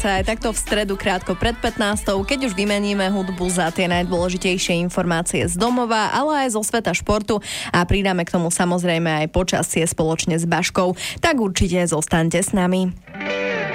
Aj takto v stredu krátko pred 15, keď už vymeníme hudbu za tie najdôležitejšie informácie z domova, ale aj zo sveta športu a pridáme k tomu samozrejme aj počasie spoločne s Baškou. Tak určite zostaňte s nami.